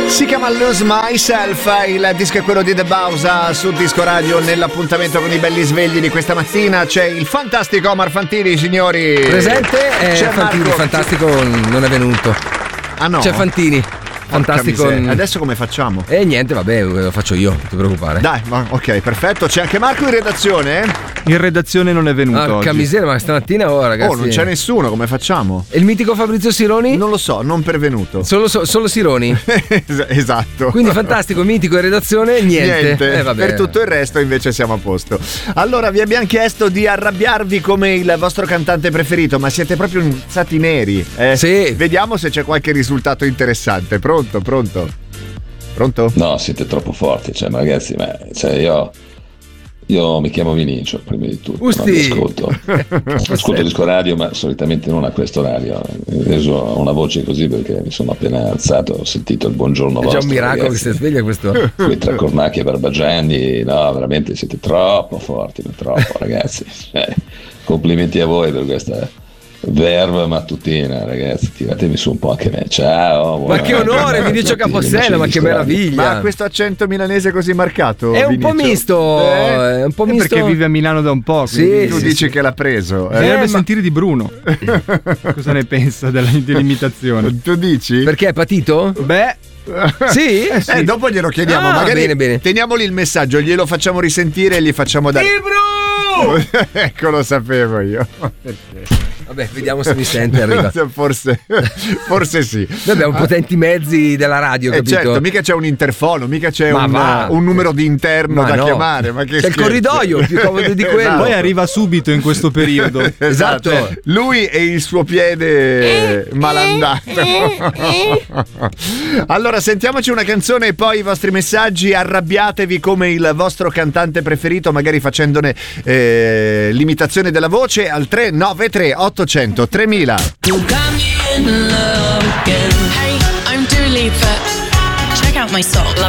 Si chiama Lose Myself, il disco è quello di The Bausa su Disco Radio. Nell'appuntamento con i belli svegli di questa mattina c'è il fantastico Omar Fantini, signori. Presente? C'è Fantini, Marco. Fantastico non è venuto. Ah no? C'è Fantini. Fantastico. Adesso come facciamo? Niente, vabbè, lo faccio io, non ti preoccupare. Dai, ok, perfetto. C'è anche Marco in redazione? In redazione non è venuto Porca oggi. miseria, ma stamattina ragazzi. Non c'è nessuno, come facciamo? E il mitico Fabrizio Sironi? Non lo so, non pervenuto. Solo Sironi? Esatto. Quindi fantastico, mitico in redazione, niente. Per tutto il resto invece siamo a posto. Allora, vi abbiamo chiesto di arrabbiarvi come il vostro cantante preferito, ma siete proprio stati neri. Sì. Vediamo se c'è qualche risultato interessante. Pronto? No, siete troppo forti, ragazzi, io mi chiamo Vinicio, prima di tutto. Ascolto Disco Radio, ma solitamente non a questo orario. Ho reso una voce così perché mi sono appena alzato, ho sentito il buongiorno vostro. È già un miracolo, ragazzi, che si sveglia questo. Qui tra cornacchi e barbagianni, no, veramente siete troppo forti, troppo ragazzi. Complimenti a voi per questa verba mattutina, ragazzi, tiratemi su un po' anche me. Ciao. Ma che onore, Vinicio Capossela, ma che meraviglia. Ma questo accento milanese così marcato è un po' misto. È un po' misto perché vive a Milano da un po'. Sì, tu dici che l'ha preso. Dovrebbe sentire di Bruno. Cosa ne pensa dell'imitazione? Tu dici? Perché è patito? Beh, sì? Sì. Dopo glielo chiediamo. Magari bene. Teniamoli il messaggio, glielo facciamo risentire e gli facciamo dare. Ecco, lo sapevo io. Vabbè, vediamo se mi sente, arriva. Forse sì. Noi abbiamo potenti mezzi della radio, capito? Certo, mica c'è un interfono, mica c'è un numero di interno da chiamare. Ma che c'è il corridoio più comodo di quello. Esatto. Poi arriva subito in questo periodo. Esatto. Lui e il suo piede malandato. Allora, sentiamoci una canzone e poi i vostri messaggi. Arrabbiatevi come il vostro cantante preferito, magari facendone l'imitazione della voce al 393 800 3000. You got me in love again. Hey, I'm Dua Lipa. Check out my soul.